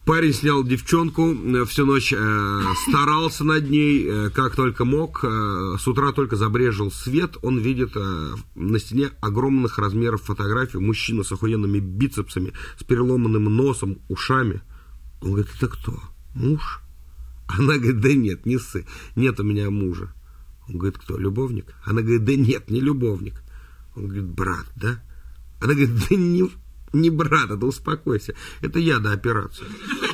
Парень снял девчонку, всю ночь старался над ней, как только мог. С утра только забрезжил свет, он видит на стене огромных размеров фотографию мужчины с охуенными бицепсами, с переломанным носом, ушами. Он говорит, это кто? Муж? Она говорит, да нет, не ссы, нет у меня мужа. Он говорит, кто, любовник? Она говорит, да нет, не любовник. Он говорит, брат, да? Она говорит, да не брат, да успокойся, это я до операции.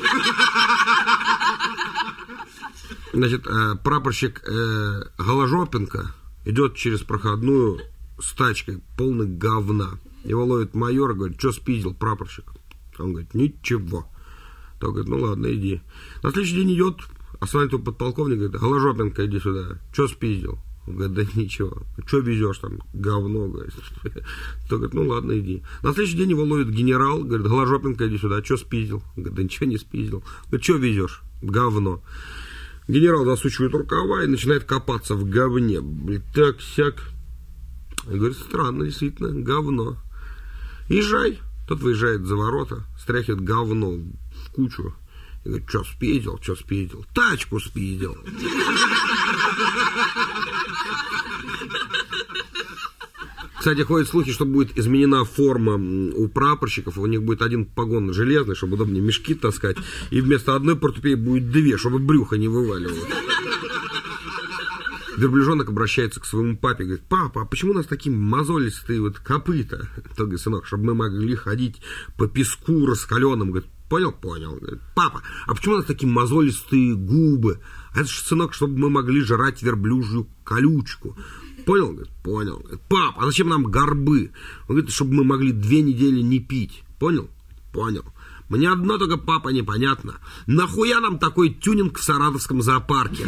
Значит, прапорщик Голожопенко идет через проходную с тачкой, полной говна. Его ловит майор и говорит, что спиздил, прапорщик? Он говорит, ничего. Тот говорит, ну ладно, иди. На следующий день идет, останется подполковник, говорит, Голожопенко, иди сюда. Что спиздил? Он говорит, да ничего. Что везешь там? Говно, говорит. Тот говорит, ну ладно, иди. На следующий день его ловит генерал, говорит, Голожопенко, иди сюда. Что спиздил? Он говорит, да ничего не спиздил. Говорит, что везешь? Говно. Генерал засучивает рукава и начинает копаться в говне. Блин, так-сяк. Он говорит, странно, действительно, говно. Езжай. Тот выезжает за ворота, стряхивает говно в кучу. И говорит, что спиздил, что спиздил? Тачку спиздил. Кстати, ходят слухи, что будет изменена форма у прапорщиков, у них будет один погон железный, чтобы удобнее мешки таскать, и вместо одной портупеи будет две, чтобы брюхо не вываливалось. Верблюжонок обращается к своему папе, говорит, папа, а почему у нас такие мозолистые вот копыта? Тот говорит, сынок, чтобы мы могли ходить по песку раскаленным. Говорит, понял? Понял. Говорит, папа, а почему у нас такие мозолистые губы? А это же, сынок, чтобы мы могли жрать верблюжью колючку. Понял? Говорит, понял. Говорит, пап, а зачем нам горбы? Он говорит, чтобы мы могли 2 недели не пить. Понял? Понял. Мне одно только, папа, непонятно. Нахуя нам такой тюнинг в Саратовском зоопарке?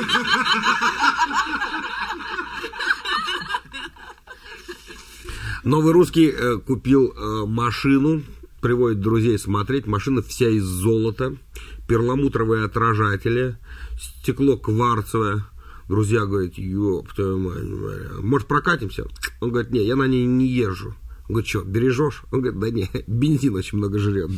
Новый русский купил машину, приводит друзей смотреть. Машина вся из золота, перламутровые отражатели, стекло кварцевое. Друзья говорят, ёб твою мать, может прокатимся? Он говорит, не, я на ней не езжу. Он говорит, что, бережешь? Он говорит, да не, бензин очень много жрет.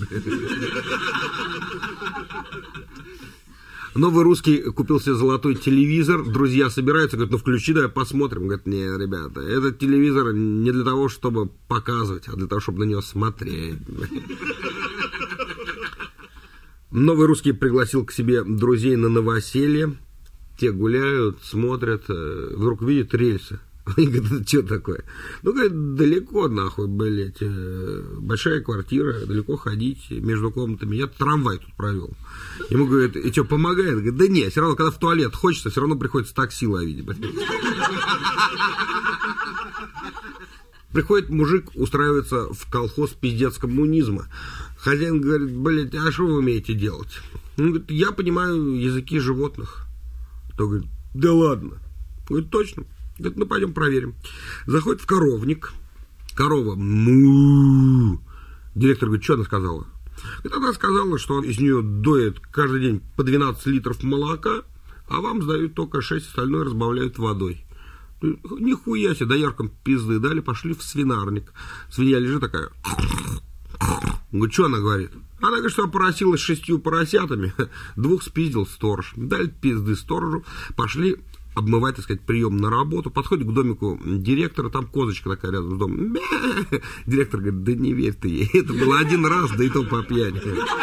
Новый русский купил себе золотой телевизор, друзья собираются, говорят, ну включи, давай посмотрим. Говорят, не, ребята, этот телевизор не для того, чтобы показывать, а для того, чтобы на него смотреть. Новый русский пригласил к себе друзей на новоселье, те гуляют, смотрят, вдруг видят рельсы. Они говорят, что такое? Ну, говорит, далеко, нахуй, блядь, большая квартира, далеко ходить между комнатами. Я трамвай тут провел. Ему говорят, и что, помогает? Говорит, да нет, все равно, когда в туалет хочется, все равно приходится такси ловить. Приходит мужик, устраивается в колхоз пиздец коммунизма. Хозяин говорит, блядь, а что вы умеете делать? Он говорит, я понимаю языки животных. Тот говорит, да ладно. Говорит, точно. Говорит, ну пойдем проверим. Заходит в коровник. Корова му. Директор говорит, что она сказала? Говорит, она сказала, что из нее доят каждый день по 12 литров молока, а вам сдают только 6, остальное разбавляют водой. Нихуя себе, дояркам пизды дали, пошли в свинарник. Свинья лежит такая. Говорит, что она говорит? Она говорит, что поросилась 6 поросятами, 2 спиздил сторож. Дали пизды сторожу, пошли обмывать, так сказать, прием на работу. Подходит к домику директора, там козочка такая рядом с домом. Директор говорит, да не верь ты ей, это было один раз, да и то по пьяни.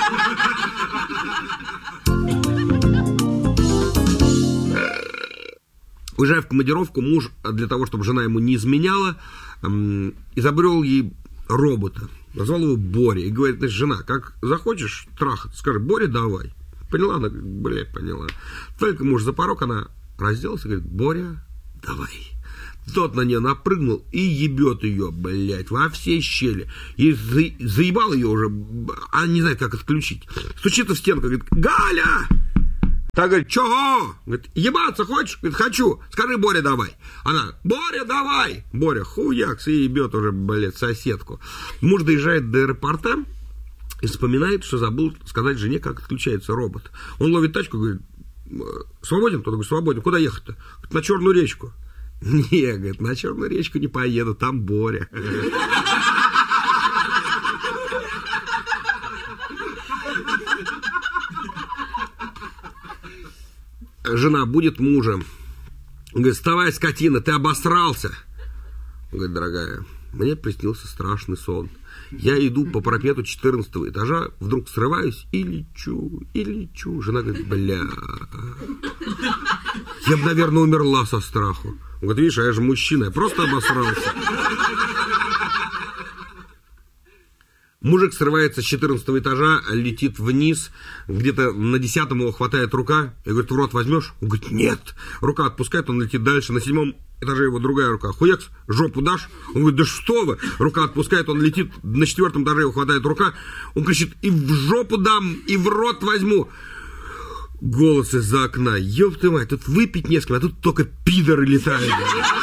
Уезжая в командировку, муж, для того, чтобы жена ему не изменяла, изобрел ей робота. Назвал его Боря. И говорит, жена, как захочешь трахать, скажи, Боря, давай. Поняла? Она говорит, блядь, поняла. Только муж за порог, она разделась и говорит, Боря, давай. Тот на нее напрыгнул и ебет ее, блядь, во все щели. И заебал ее уже, она не знает, как отключить. Стучится в стенку, говорит, Галя! Та говорит, чего? Говорит, ебаться хочешь? Говорит, хочу. Скажи, Боря, давай. Она, Боря, давай. Боря, хуякс, и ебет уже, блядь, соседку. Муж доезжает до аэропорта и вспоминает, что забыл сказать жене, как отключается робот. Он ловит тачку и говорит, свободен? Кто-то говорит, свободен. Куда ехать-то? Говорит, на Черную речку. Не, говорит, на Черную речку не поеду, там Боря. Жена будет мужа. Он говорит, вставай, скотина, ты обосрался. Он говорит, дорогая, мне приснился страшный сон. Я иду по парапету 14-го этажа, вдруг срываюсь и лечу, и лечу. Жена говорит, бля, я бы, наверное, умерла со страху. Он говорит, видишь, а я же мужчина, я просто обосрался. Мужик срывается с 14-го этажа, летит вниз, где-то на 10-м его хватает рука, и говорит, в рот возьмешь? Он говорит, нет. Рука отпускает, он летит дальше, на 7-м этаже его другая рука. Хуякс, жопу дашь? Он говорит, да что вы? Рука отпускает, он летит, на 4-м этаже его хватает рука, он кричит, и в жопу дам, и в рот возьму. Голос из-за окна, ёб ты мать, тут выпить не с кем, а тут только пидоры летают.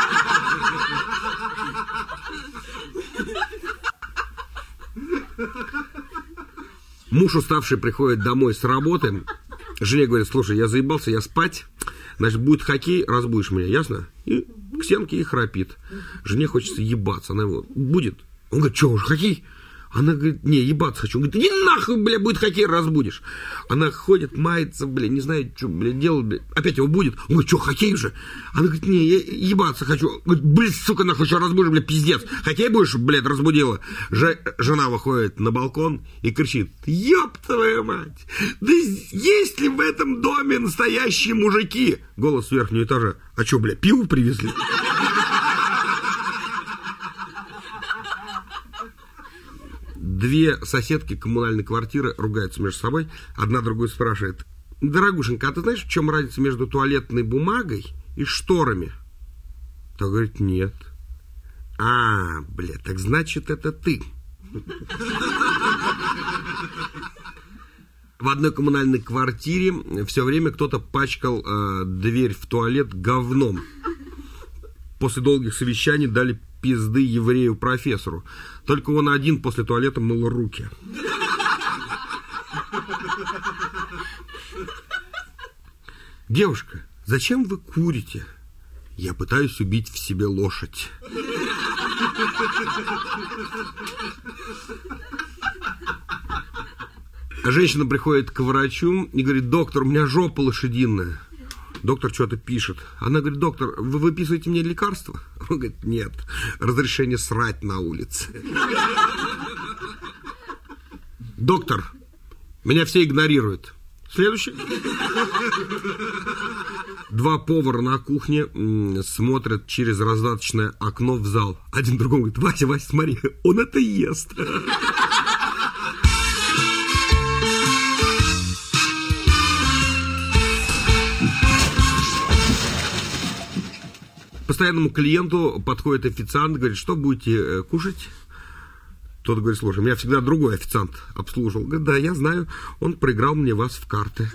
Муж уставший приходит домой с работы. Жене говорит, слушай, я заебался, я спать. Значит, будет хоккей, разбудишь меня, ясно? И к стенке и храпит. Жене хочется ебаться. Она его, будет? Он говорит, что, уже хоккей? Она говорит, не, ебаться хочу. Он говорит, иди нахуй, бля, будет хоккей, разбудишь. Она ходит, мается, бля, не знает, что, бля, делать, бля. Опять его будет. Он говорит, что, хоккей уже? Она говорит, не, я ебаться хочу. Он говорит, блин, сука, нахуй, что разбудишь, бля, пиздец. Хоккей будешь, блядь, разбудила. Жена выходит на балкон и кричит, ёб твою мать, да есть ли в этом доме настоящие мужики? Голос с верхнего этажа. А что, бля, пиво привезли? Две соседки коммунальной квартиры ругаются между собой. Одна другую спрашивает, дорогушенька, а ты знаешь, в чем разница между туалетной бумагой и шторами? Та говорит, нет. А, бля, так значит, это ты. В одной коммунальной квартире все время кто-то пачкал дверь в туалет говном. После долгих совещаний дали пизды еврею-профессору. Только он один после туалета мыл руки. Девушка, зачем вы курите? Я пытаюсь убить в себе лошадь. Женщина приходит к врачу и говорит, доктор, у меня жопа лошадиная. Доктор что-то пишет. Она говорит, доктор, вы выписываете мне лекарства? Он говорит, нет, разрешение срать на улице. Доктор, меня все игнорируют. Следующий. Два повара на кухне смотрят через раздаточное окно в зал. Один другому говорит, Вася, Вася, смотри, он это ест. Постоянному клиенту подходит официант, говорит, что будете кушать? Тот говорит, слушай, меня всегда другой официант обслуживал. Говорит, да, я знаю, он проиграл мне вас в карты.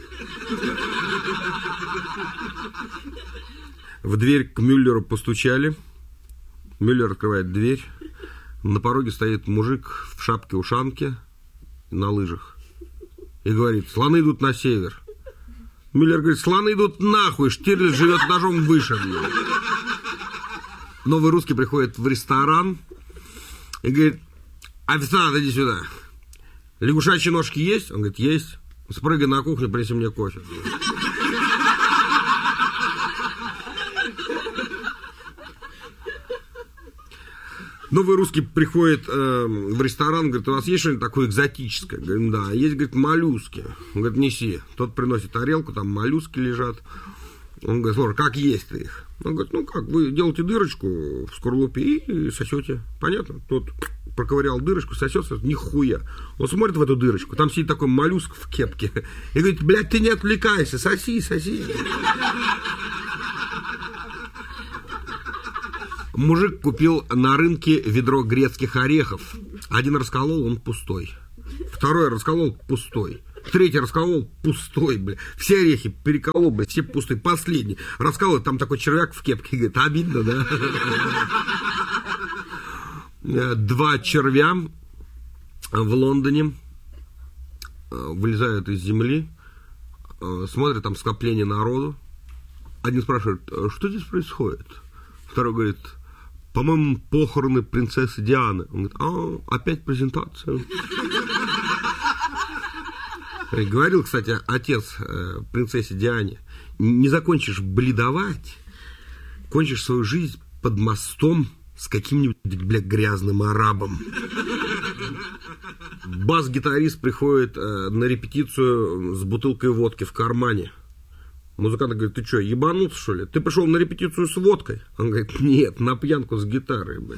В дверь к Мюллеру постучали. Мюллер открывает дверь. На пороге стоит мужик в шапке-ушанке на лыжах. И говорит, слоны идут на север. Мюллер говорит, слоны идут нахуй, Штирлиц живет этажом выше. Новый русский приходит в ресторан и говорит, официант, иди сюда. Лягушачьи ножки есть? Он говорит, есть. Спрыгай на кухню, принеси мне кофе. Новый русский приходит в ресторан, говорит, у вас есть что-нибудь такое экзотическое? Говорит, да, есть, говорит, моллюски. Он говорит, неси. Тот приносит тарелку, там моллюски лежат. Он говорит, слушай, как есть их? Он говорит, ну как, вы делаете дырочку в скорлупе и сосете. Понятно? Тот проковырял дырочку, сосется, нихуя. Он смотрит в эту дырочку, там сидит такой моллюск в кепке. И говорит, блядь, ты не отвлекайся, соси, соси. Мужик купил на рынке ведро грецких орехов. Один расколол, он пустой. Второй расколол, пустой. Третий расколол, пустой, бля. Все орехи переколол, бля, все пустые. Последний расколол, там такой червяк в кепке. Говорит, обидно, да? Два червя в Лондоне вылезают из земли, смотрят, там скопление народу. Один спрашивает, что здесь происходит? Второй говорит, по-моему, похороны принцессы Дианы. Он говорит, опять презентация. Говорил, кстати, отец принцессе Диане, не закончишь бледовать, кончишь свою жизнь под мостом с каким-нибудь, бля, грязным арабом. Бас-гитарист приходит на репетицию с бутылкой водки в кармане. Музыкант говорит: ты что, ебанулся, что ли? Ты пришел на репетицию с водкой? Он говорит: нет, на пьянку с гитарой, блин.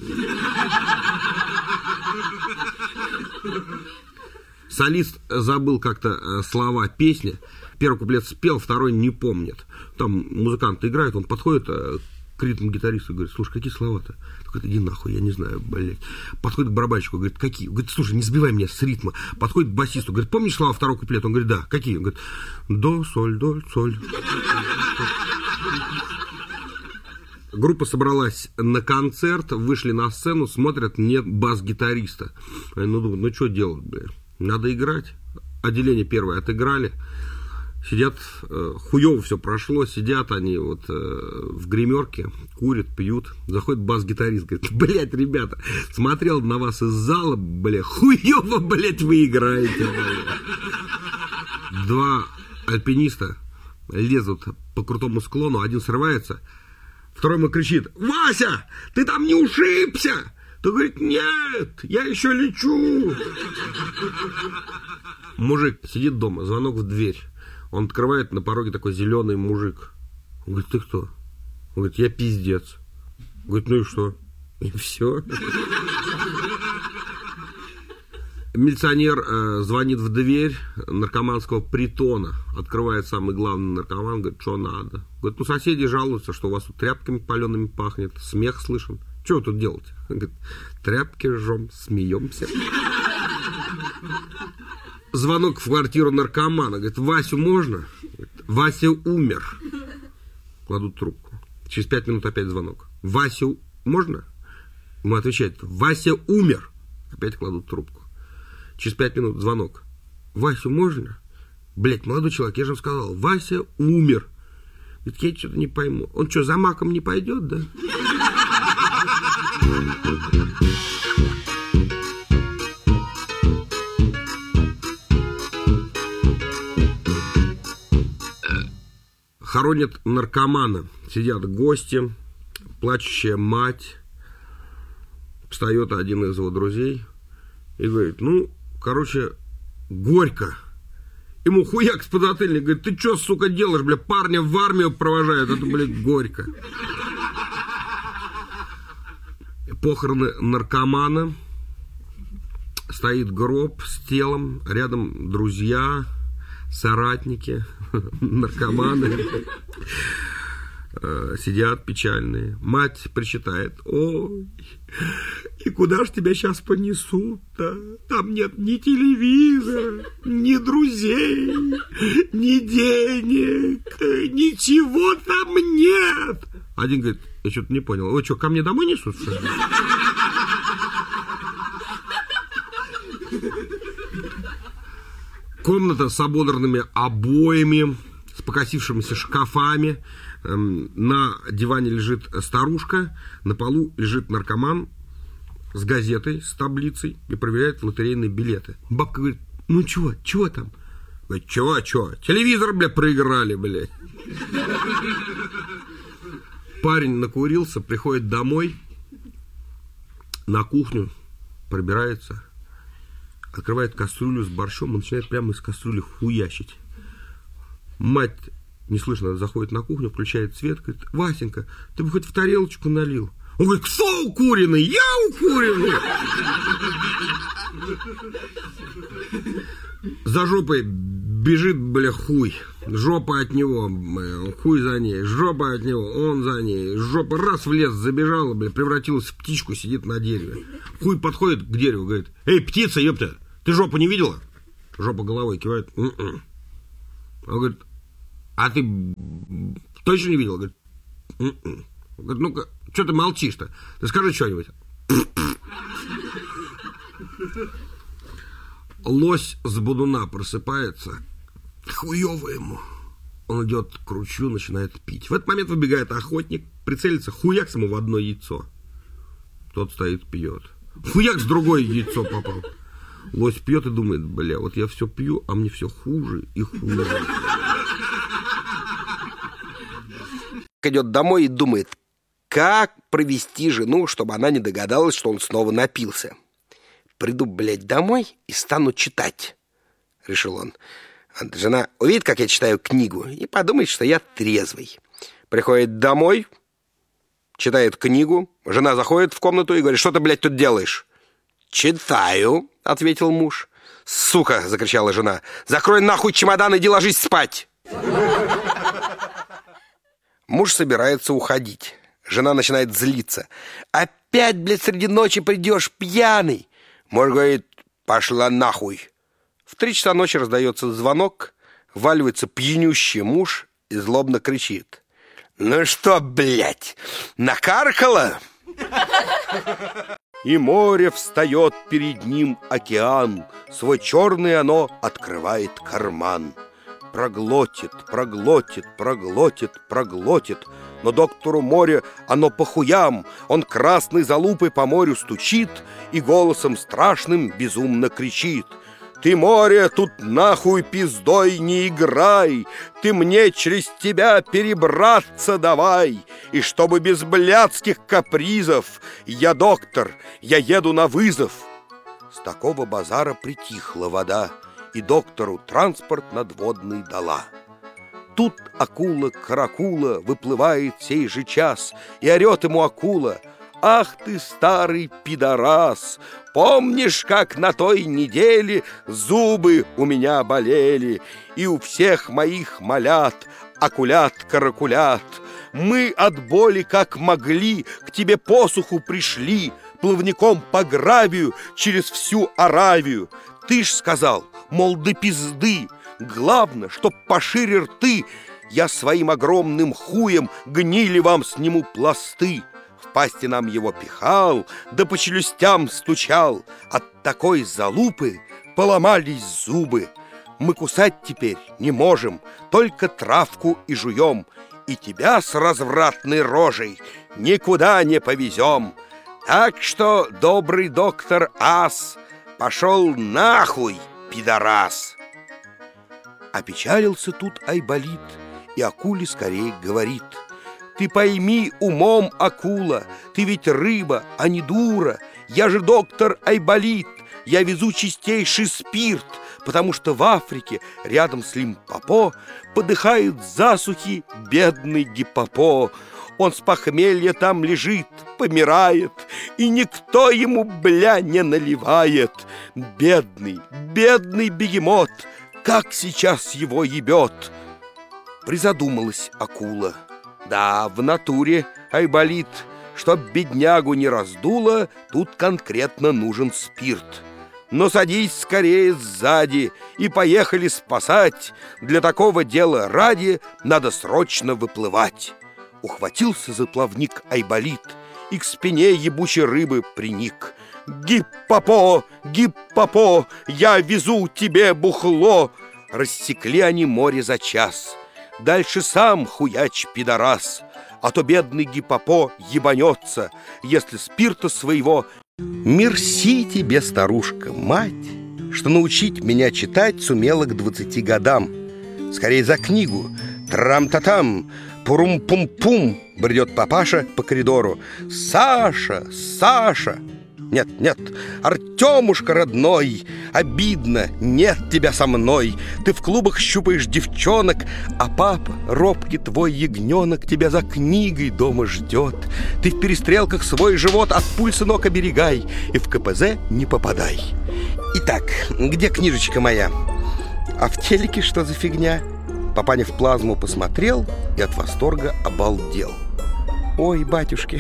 Солист забыл как-то слова песни. Первый куплет спел, второй не помнит. Там музыкант играет, он подходит к ритм-гитаристу и говорит: слушай, какие слова-то? Говорит: иди нахуй, я не знаю, блядь. Подходит к барабанщику, говорит: какие? Говорит: слушай, не сбивай меня с ритма. Подходит к басисту, говорит: помнишь слова второго куплета? Он говорит: да. Какие? Он говорит: до, соль, соль. Группа собралась на концерт, вышли на сцену, смотрят, нет бас-гитариста. Они думают: ну что делать, блядь? Надо играть. Отделение первое отыграли. Сидят, хуёво все прошло, сидят они вот в гримерке, курят, пьют. Заходит бас-гитарист, говорит: блядь, ребята, смотрел на вас из зала, блядь, хуёво, блядь, вы играете, блядь. Два альпиниста лезут по крутому склону, один срывается, второй ему кричит: Вася, ты там не ушибся? Ты говорит: нет, я еще лечу. Мужик сидит дома, звонок в дверь. Он открывает, на пороге такой зеленый мужик. Он говорит: ты кто? Он говорит: я пиздец. Он говорит: ну и что? И все. Милиционер звонит в дверь наркоманского притона. Открывает самый главный наркоман, говорит: что надо? Говорит: ну соседи жалуются, что у вас тут тряпками палеными пахнет, смех слышен. Что вы тут делаете? Он говорит: тряпки жжем, смеемся. Звонок в квартиру наркомана. Говорит: Васю можно? Говорит: Вася умер. Кладут трубку. Через 5 минут опять звонок. Васю можно? Ему отвечает: Вася умер. Опять кладут трубку. Через 5 минут звонок. Васю можно? Блять, молодой человек, я же вам сказал, Вася умер. Говорит: я что-то не пойму. Он что, за маком не пойдет, да? Хоронят наркомана. Сидят гости, плачущая мать. Встает один из его друзей и говорит: ну, короче, горько. Ему хуяк с подзатыльник, говорит: ты что, сука, делаешь, бля, парня в армию провожают, это, блядь, горько. Похороны наркомана. Стоит гроб с телом, рядом друзья, соратники, наркоманы. Сидят печальные. Мать причитает: ой, и куда ж тебя сейчас понесут-то? Там нет ни телевизора, ни друзей, ни денег, ничего там нет. Один говорит: я что-то не понял, вы что, ко мне домой несут, что ли? Комната с ободранными обоями, с покосившимися шкафами. На диване лежит старушка, на полу лежит наркоман с газетой, с таблицей и проверяет лотерейные билеты. Бабка говорит: ну чего там? Говорит: чего? Телевизор, бля, проиграли, блядь. Парень накурился, приходит домой, на кухню, пробирается, открывает кастрюлю с борщом и начинает прямо из кастрюли хуячить. Мать неслышно заходит на кухню, включает свет, говорит: Васенька, ты бы хоть в тарелочку налил. Он говорит: кто укуренный? Я укуренный. За жопой бежит, бля, хуй. Жопа от него, хуй за ней. Жопа от него, он за ней. Жопа раз в лес забежала, бля, превратилась в птичку, сидит на дереве. Хуй подходит к дереву, говорит: эй, птица, ёпта, ты жопу не видела? Жопа головой кивает: он говорит: а ты точно не видел? Говорит: он говорит: ну-ка, что ты молчишь-то? Ты скажи что-нибудь. Лось с бодуна просыпается, хуёво ему. Он идет к ручью, начинает пить. В этот момент выбегает охотник, прицелится, хуяк ему в одно яйцо. Тот стоит, пьет. Хуяк с другое яйцо попал. Лось пьет и думает: бля, вот я все пью, а мне все хуже и хуже. идет домой и думает, как провести жену, чтобы она не догадалась, что он снова напился. «Приду, блядь, домой и стану читать», — решил он. Жена увидит, как я читаю книгу, и подумает, что я трезвый. Приходит домой, читает книгу. Жена заходит в комнату и говорит: «Что ты, блядь, тут делаешь?» «Читаю», — ответил муж. «Сука!» — закричала жена. «Закрой нахуй чемодан, иди ложись спать!» Муж собирается уходить. Жена начинает злиться. «Опять, блядь, среди ночи придешь пьяный!» Муж говорит: «Пошла нахуй!» В 3 часа ночи раздается звонок, валивается пьянющий муж и злобно кричит: «Ну что, блядь, накаркала?» И море встает перед ним океан, свой черный оно открывает карман. Проглотит, проглотит, проглотит, проглотит, но доктору море оно по хуям. Он красной залупой по морю стучит и голосом страшным безумно кричит: «Ты, море, тут нахуй пиздой не играй! Ты мне через тебя перебраться давай! И чтобы без блядских капризов, я доктор, я еду на вызов!» С такого базара притихла вода, и доктору транспорт надводный дала. Тут акула-каракула выплывает сей же час, и орет ему акула: «Ах ты, старый пидорас! Помнишь, как на той неделе зубы у меня болели, и у всех моих малят акулят-каракулят? Мы от боли как могли к тебе посуху пришли, плавником по гравию через всю Аравию. Ты ж сказал, мол, до пизды, главное, чтоб пошире рты, я своим огромным хуем гнили вам сниму пласты». В пасти нам его пихал, да по челюстям стучал. От такой залупы поломались зубы. Мы кусать теперь не можем, только травку и жуем, и тебя с развратной рожей никуда не повезем. Так что, добрый доктор Ас, пошел нахуй, пидорас!» Опечалился тут Айболит, и акуле скорее говорит: «Ты пойми умом, акула, ты ведь рыба, а не дура. Я же доктор Айболит, я везу чистейший спирт, потому что в Африке рядом с Лимпопо подыхает с засухи бедный Гиппопо. Он с похмелья там лежит, помирает, и никто ему, бля, не наливает. Бедный, бедный бегемот, как сейчас его ебет!» Призадумалась акула. Да, в натуре, Айболит, чтоб беднягу не раздуло, тут конкретно нужен спирт. Но садись скорее сзади и поехали спасать. Для такого дела ради надо срочно выплывать. Ухватился за плавник Айболит и к спине ебучей рыбы приник. «Гиппопо, Гиппопо, я везу тебе бухло!» Рассекли они море за час. Дальше сам хуяч, пидорас, а то бедный Гиппопо ебанется, если спирта своего. Мерси тебе, старушка, мать, что научить меня читать сумела к 20 годам. Скорее за книгу. Трам-та-там, пурум-пум-пум, бредет папаша по коридору. «Саша, Саша!» Нет, нет, Артемушка родной, обидно, нет тебя со мной. Ты в клубах щупаешь девчонок, а папа, робкий твой ягненок, тебя за книгой дома ждет. Ты в перестрелках свой живот от пуль, сынок, оберегай, и в КПЗ не попадай. Итак, где книжечка моя? А в телеке что за фигня? Папаня в плазму посмотрел и от восторга обалдел. Ой, батюшки,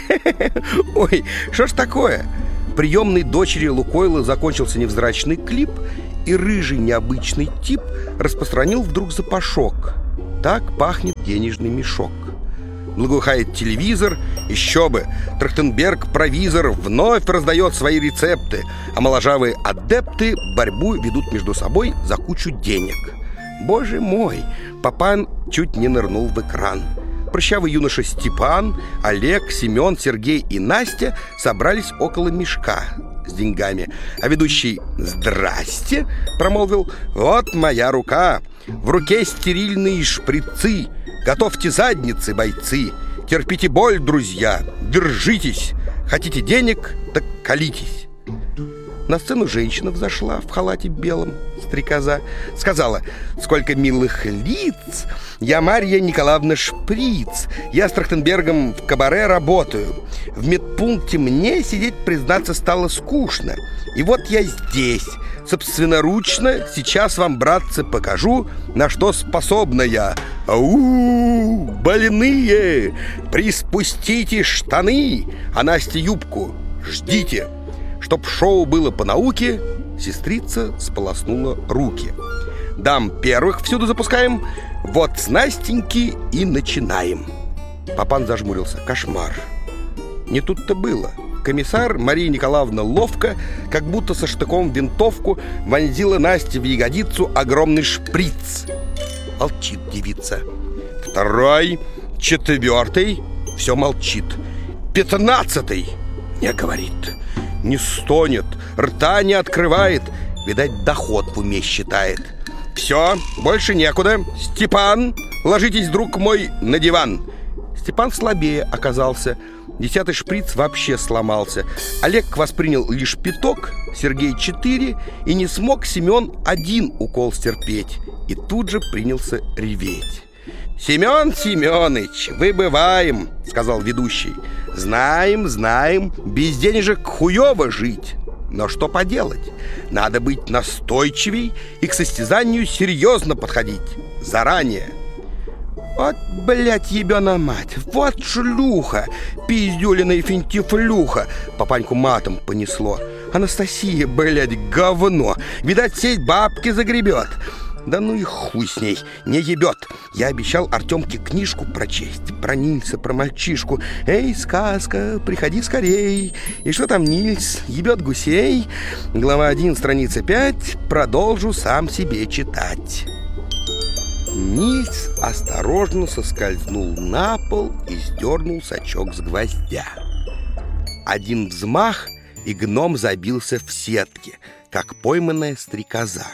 ой, что ж такое? Приемной дочери Лукойла закончился невзрачный клип, и рыжий необычный тип распространил вдруг запашок. Так пахнет денежный мешок. Благоухает телевизор, еще бы, Трахтенберг-провизор вновь раздает свои рецепты, а моложавые адепты борьбу ведут между собой за кучу денег. Боже мой, папан чуть не нырнул в экран. Прыщавый юноша Степан, Олег, Семен, Сергей и Настя собрались около мешка с деньгами. А ведущий «Здрасте!» промолвил: «Вот моя рука, в руке стерильные шприцы, Готовьте задницы, бойцы. Терпите боль, друзья. Держитесь. Хотите денег, так колитесь. На сцену женщина взошла в халате белом, стрекоза. Сказала: сколько милых лиц. Я Марья Николаевна Шприц. Я с Трахтенбергом в кабаре работаю. В медпункте мне сидеть, признаться, стало скучно. И вот я здесь, собственноручно, сейчас вам, братцы, покажу, на что способна я. Ау, больные, приспустите штаны, а Насте юбку ждите. Чтоб шоу было по науке, сестрица сполоснула руки. Дам первых всюду запускаем. Вот с Настеньки и начинаем. Папан зажмурился. Кошмар. Не тут-то было. Комиссар Мария Николаевна ловко, как будто со штыком в винтовку, вонзила Насте в ягодицу огромный шприц. Молчит девица. Второй, четвертый. Все молчит. 15-й не говорит, не стонет, рта не открывает. Видать, доход в уме считает. Все, больше некуда. Степан, ложитесь, друг мой, на диван. Степан слабее оказался. 10-й шприц вообще сломался. Олег воспринял лишь пяток, Сергей 4, и не смог Семен 1 укол стерпеть. И тут же принялся реветь. «Семен Семеныч, выбываем», — сказал ведущий. «Знаем, без денежек хуёво жить. Но что поделать? Надо быть настойчивей и к состязанию серьезно подходить. Заранее». Вот, блядь, ебёна мать, вот шлюха, пиздюлина и финтифлюха. Папаньку матом понесло. Анастасия, блядь, говно. Видать, сеть бабки загребет. Да ну и хуй с ней, не ебет. Я обещал Артемке книжку прочесть. Про Нильса, про мальчишку. Эй, сказка, приходи скорей. И что там Нильс? Ебет гусей. Глава 1, страница 5. Продолжу сам себе читать. Нильс осторожно соскользнул на пол и сдернул сачок с гвоздя. Один взмах, и гном забился в сетке, как пойманная стрекоза.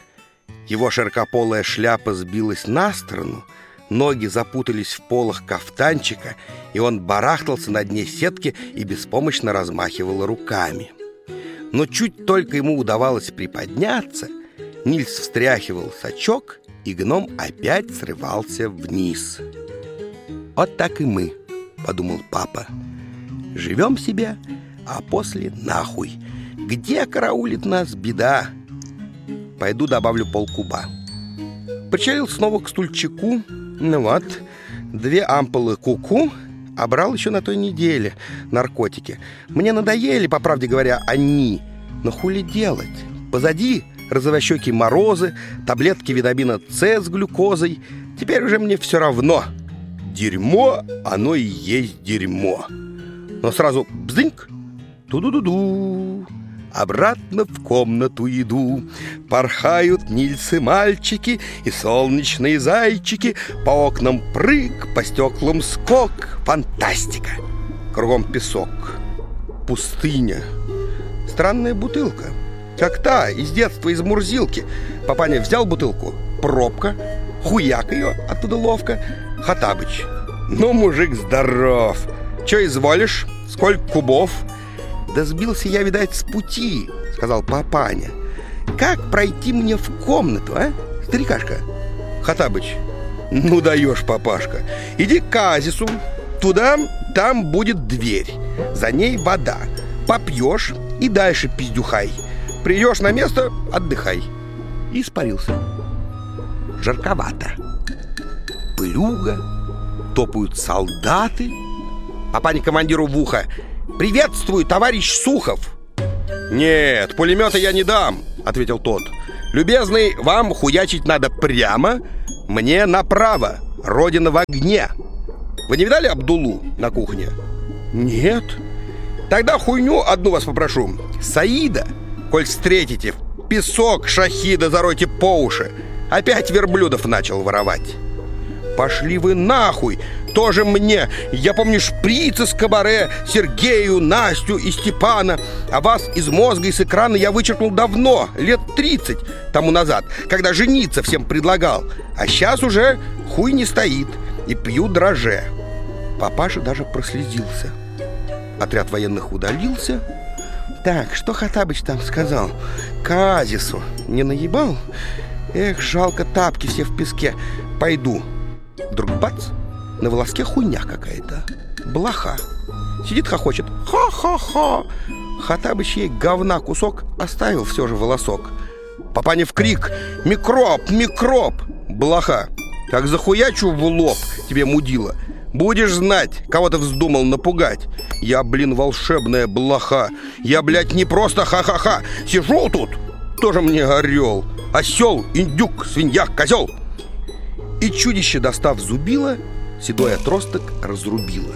Его широкополая шляпа сбилась на сторону, ноги запутались в полах кафтанчика, и он барахтался на дне сетки и беспомощно размахивал руками. Но чуть только ему удавалось приподняться, Нильс встряхивал сачок, и гном опять срывался вниз. «Вот так и мы», — подумал папа. «Живем себе, а после нахуй. Где караулит нас беда? Пойду добавлю полкуба». Причалил снова к стульчику. Ну вот, 2 ампулы куку, а брал еще на той неделе наркотики. Мне надоели, по правде говоря, они. Но хули делать? Позади розовощекие морозы, таблетки витамина С с глюкозой. Теперь уже мне все равно. Дерьмо, оно и есть дерьмо. Но сразу бздыньк, ту-ду-ду-ду. Обратно в комнату иду. Порхают Нильсы-мальчики и солнечные зайчики. По окнам прыг, по стеклам скок. Фантастика. Кругом песок. Пустыня. Странная бутылка, как та из детства, из Мурзилки. Папаня взял бутылку, пробка, хуяк ее оттуда ловко. Хаттабыч: ну, мужик здоров. Че изволишь? Сколько кубов? Да сбился я, видать, с пути, сказал папаня. Как пройти мне в комнату, а, старикашка? Хаттабыч: ну даешь, папашка. Иди к оазису. Туда, там будет дверь. За ней вода. Попьешь и дальше пиздюхай. Придешь на место, отдыхай. И испарился. Жарковато. Пылюга. Топают солдаты. Папаня командиру в ухо: приветствую, товарищ Сухов. Нет, пулемета я не дам, ответил тот. Любезный, вам хуячить надо прямо, мне направо. Родина в огне. Вы не видали Абдулу на кухне? Нет. Тогда хуйню одну вас попрошу. Саида, коль встретите, в песок шахида заройте по уши. Опять верблюдов начал воровать. Пошли вы нахуй, тоже мне. Я помню шприц из кабаре, Сергею, Настю и Степана. А вас из мозга и с экрана я вычеркнул давно, лет 30 тому назад, когда жениться всем предлагал. А сейчас уже хуй не стоит. и пью драже. Папаша даже прослезился. Отряд военных удалился. Так, что Хоттабыч там сказал? К оазису не наебал? Эх, жалко, тапки все в песке. Пойду. Вдруг бац, на волоске хуйня какая-то. Блоха. Сидит, хохочет. Ха-ха-ха. Хоттабыч ей говна кусок, оставил все же волосок. Папаня в крик: микроб, микроб. Блоха: как захуячу в лоб тебе, мудила, будешь знать, кого ты вздумал напугать. Я, блин, волшебная блоха. Я, блядь, не просто ха-ха-ха. Сижу тут, тоже мне орел. Осел, индюк, свинья, козел. И чудище, достав зубило, седой отросток разрубило.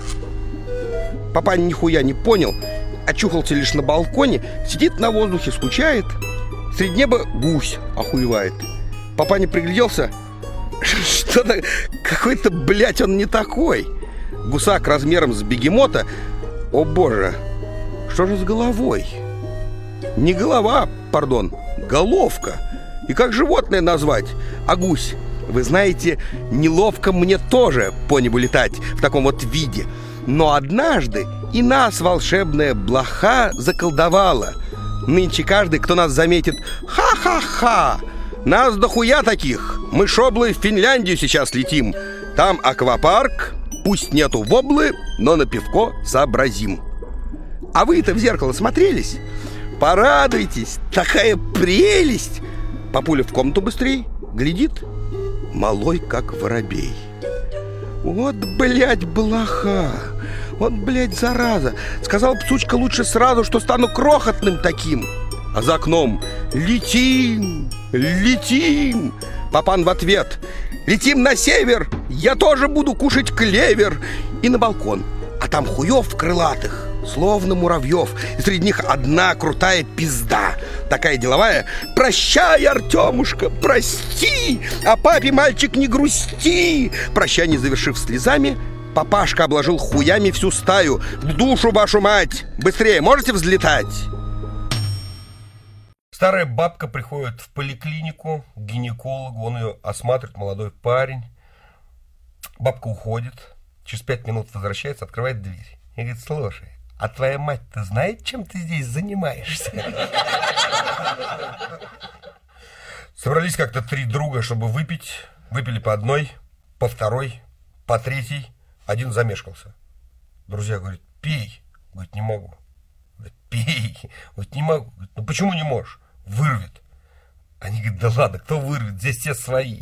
Папаня нихуя не понял, очухался лишь на балконе, сидит на воздухе, скучает. Среди неба гусь охуевает. Папаня пригляделся. Что-то какой-то, блядь, он не такой. Гусак размером с бегемота. О боже, что же с головой? Не голова, пардон, головка. И как животное назвать? А гусь? Вы знаете, неловко мне тоже по небу летать в таком вот виде. Но однажды и нас волшебная блоха заколдовала. Нынче каждый, кто нас заметит: ха-ха-ха! Нас дохуя таких. Мы шоблы в Финляндию сейчас летим. Там аквапарк. Пусть нету воблы, но на пивко сообразим. А вы-то в зеркало смотрелись? Порадуйтесь, такая прелесть. Папуля в комнату быстрей, глядит, малой как воробей. Вот, блядь, блоха. Вот, блядь, зараза. Сказал птучка лучше сразу, что стану крохотным таким. А за окном: летим, летим. Папан в ответ: летим на север, я тоже буду кушать клевер. И на балкон, а там хуев крылатых, словно муравьев. И среди них одна крутая пизда, такая деловая: прощай, Артемушка, прости, а папе, мальчик, не грусти. Прощание завершив слезами, папашка обложил хуями всю стаю. В душу вашу мать, быстрее, можете взлетать? Старая бабка приходит в поликлинику к гинекологу, он ее осматривает, молодой парень. Бабка уходит, через 5 минут возвращается, открывает дверь и говорит: слушай, а твоя мать-то знает, чем ты здесь занимаешься? Собрались как-то 3 друга, чтобы выпить. Выпили по одной, по второй, по третьей. Один замешкался. Друзья говорят: пей. Говорит: не могу. Говорит: пей. Говорит: не могу. Говорит: ну почему не можешь? Вырвет. Они говорят: да ладно, кто вырвет? Здесь все свои.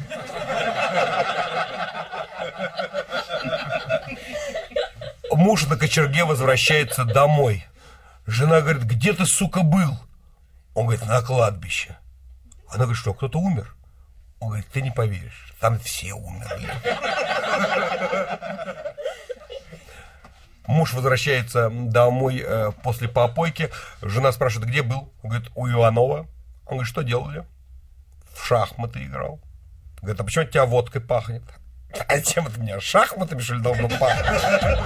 Муж на кочерге возвращается домой. Жена говорит: где ты, сука, был? Он говорит: на кладбище. Она говорит: что, кто-то умер? Он говорит: ты не поверишь, там все умерли. Муж возвращается домой после попойки. Жена спрашивает: где был? Он говорит: у Иванова. Он говорит: что делали? В шахматы играл. Говорит: а почему от тебя водкой пахнет? А чем это меня? Шахматами, что ли, должно пахнуть?